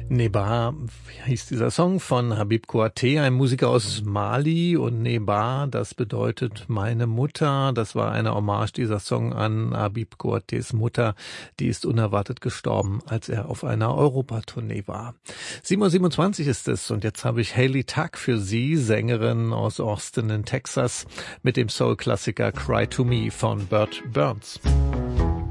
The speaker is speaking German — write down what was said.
Neba hieß dieser Song von Habib Kouyaté, ein Musiker aus Mali, und Neba, das bedeutet meine Mutter. Das war eine Hommage, dieser Song, an Habib Kouyatés Mutter. Die ist unerwartet gestorben, als er auf einer Europatournee war. 7:27 Uhr ist es, und jetzt habe ich Hayley Tuck für Sie, Sängerin aus Austin in Texas, mit dem Soul-Klassiker Cry to Me von Burt Burns.